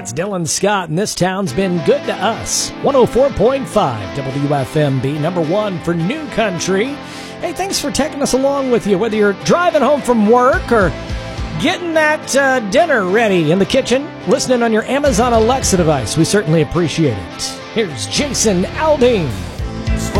That's Dylan Scott, and this town's been good to us. 104.5 WFMB, number one for New Country. Hey, thanks for taking us along with you, whether you're driving home from work or getting that dinner ready in the kitchen, listening on your Amazon Alexa device. We certainly appreciate it. Here's Jason Aldean.